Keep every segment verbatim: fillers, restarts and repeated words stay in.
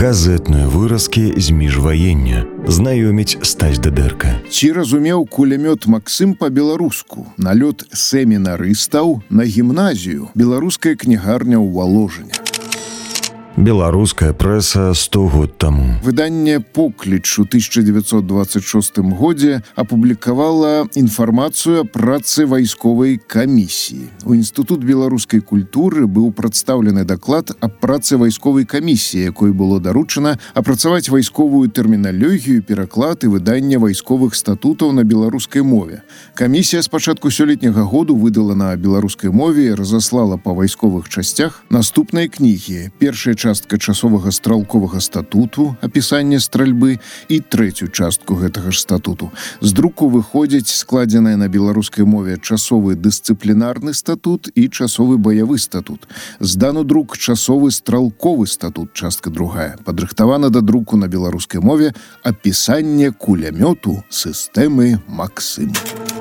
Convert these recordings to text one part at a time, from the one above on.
Газетныя выразкі з міжваення. Знаёміць Стась Дадэрка. Ці разумеў кулямёт Максым па-беларуску? Налёт семінарыстаў на гімназію. Беларуская кнігарня ў Валожыне. Беларуская прэса сто год таму. Выданне «Покліч» у тысяча девятьсот двадцать шостым годзе апублікавала інфармацыю о працы вайсковай камісіі. У Інстытут беларускай культуры быў прадстаўлены даклад аб працы вайсковай камісіі, якой было даручана апрацаваць вайсковую тэрміналогію, пераклад і выданне вайсковых статутаў на беларускай мове. Камісія з пачатку сёлетняга году выдала на беларускай мове і разаслала па вайсковых часцях наступныя кнігі. Першая частка часовага стралковага статуту, апісанне стральбы, і трэцюю частку гэтага ж статуту. З друку выходзяць складзеныя на беларускай мове часовы дысцыплінарны статут і часовы баявы статут. Здан у друк часовы стралковы статут, частка другая. Падрыхтавана да друку на беларускай мове апісанне кулямёту сістэмы Максым.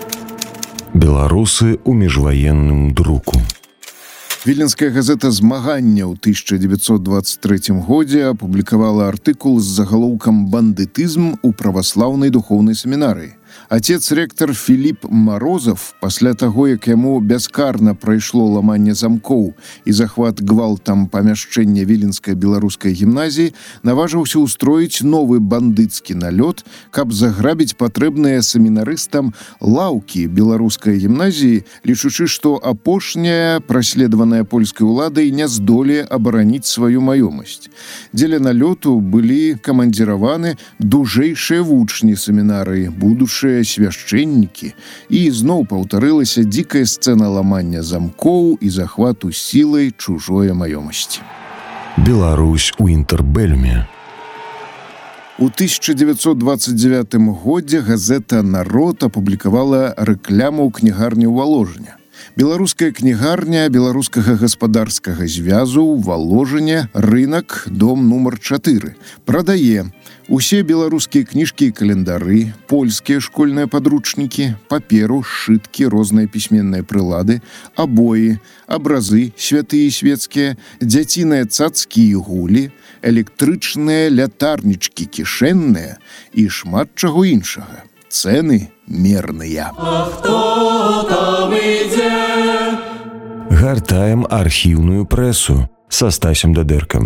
Беларусы ў міжваенным друку. Віленская газета «Змагання» ў тысяча девятьсот двадцать третьем годзе апублікавала артыкул з загалоўкам «Бандытызм у праваслаўнай духоўнай семінарыі». Отец-ректор Філіп Марозов, пасля таго, як яму бяскарна прайшло ламанне замкоў і захват гвалтам памяшчэння Віленскай беларускай гімназіі, наважыўся ўстроіць новы бандыцкі налёт, каб заграбіць патрэбныя семінарыстам лаўкі беларускай гімназіі, лічучы, што апошняя, праследаваная польскай уладай, не здолее абараніць сваю маёмасць. Дзеля налёту былі камандзіраваны дужэйшыя вучні семінарыі, будучыя свяшчэннікі, і зноў паўтарылася дзікая сцэна ламання замкоў і захвату сілай чужое маёмасці. Беларусь у інтэрбэльме. У тысяча девятьсот двадцать девятым годзе газета «Народ» апублікавала рэкляму ў кнігарні ў Валожыне. Беларуская кнігарня беларускага гаспадарскага звязу ў Валожыне, рынак, дом нумар чатыры. Прадае усе беларускія кніжкі і календары, польскія школьныя падручнікі, паперу, сшыткі, розныя пісьменныя прылады, абоі, абразы святыя і свецкія, дзяціныя цацкі і гулі, электрычныя лятарнічкі кішэнныя і шмат чаго іншага. Цэны мерныя. А хто там ідзе? Гартаем архіўную прэсу са Стасем Дадэркам.